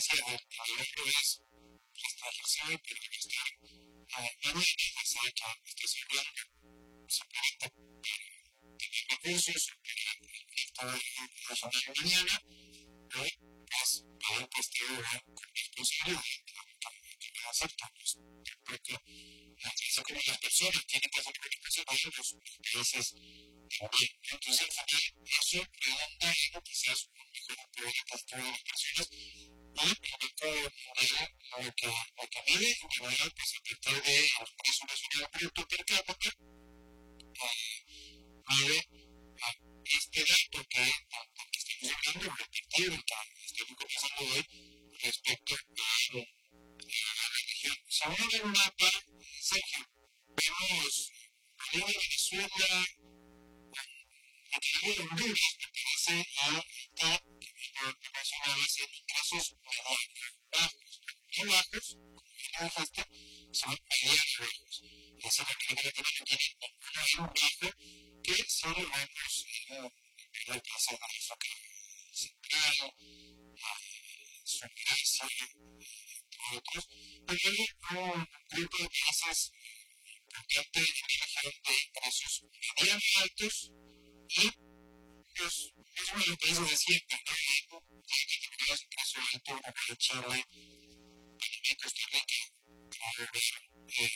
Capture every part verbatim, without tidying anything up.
diferencia del libro es restringirse, pero no estar a mañana, ya sea que estés hablando simplemente para tener recursos o para estar en la mañana, o pues poder postear con responsabilidad que me aceptan. Porque así como las personas tienen que hacer comunicación con los países también. Entonces, al final, eso redunda en quizás un mejor apoyo de postura de las personas. Y el Banco Mundial lo que, lo que mide en general, pues a partir de los ingresos nacionales brutos per cápita, eh, mide eh, este dato que, del que estamos hablando, repetido, que estamos conversando hoy, respecto a la religión. Si uno ve un mapa, Sergio, vemos Bolivia, Venezuela, lo que vive Honduras pertenece a Haití, que lo mencionabas en ingresos medianos bajos, no bajos, como ya lo dijiste, son medianos bajos. Es decir, la América Latina no tiene ningún bajo que solo vemos en la plaza de África Central, Sudasia, entre otros, pero hay un grupo de países importante en la región de ingresos medianos altos y los mismos países de siempre, ¿no? Y los ingresos altos, como Chile, Panamá, Costa Rica, para ver eh,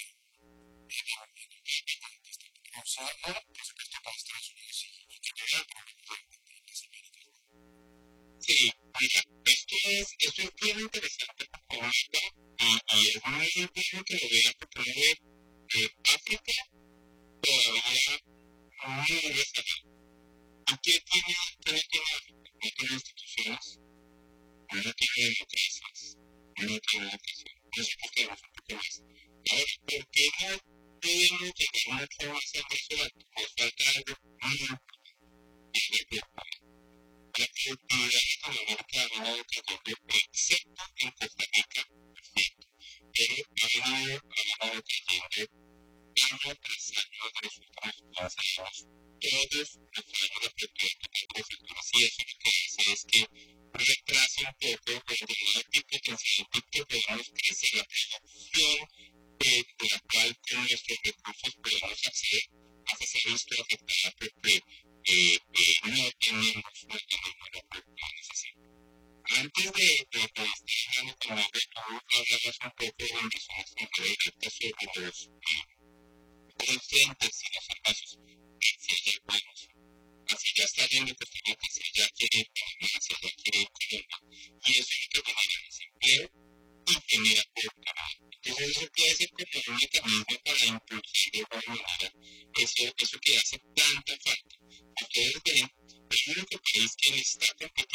o sea, o por supuesto para Estados Unidos y, y Canadá, probablemente en las Américas. Sí, mira, esto es, esto es bien interesante porque ahorita, y, y es muy bueno que lo vean porque uno ve eh, África todavía muy rezagada. ¿Y qué tiene, qué tiene África? No tiene instituciones, no tiene democracias, no tiene educación. Nosotros tenemos un poco más. Ahora, ¿por qué no podemos llegar mucho más al resto? Nos falta algo muy importante, y es la productividad. La productividad en Latinoamérica ha venido cayendo, excepto en Costa Rica, perfecto, pero ha venido, ha venido cayendo año tras año de los últimos quince años. Todos los años la productividad total de los sectores, y eso lo que hace es que retrasa un poco el llamado pico potencial pico, podemos crecer la producción eh, de la cual con nuestros recursos podemos acceder, hace ser esto afectada porque eh, eh, no tenemos, no tenemos la productividad necesaria. Antes de, de, de estar hablando con Mauro, tú hablabas un poco de la inversión extranjera directa sobre los docentes y los servicios que si allá podemos, así ya está yendo Costa Rica, si allá quiere Panamá, si allá quiere Colombia, y eso es lo que genera desempleo y genera productividad. Entonces eso puede ser como un mecanismo para impulsar de alguna manera eso, eso que hace tanta falta. Ustedes ven, el único país que está compitiendo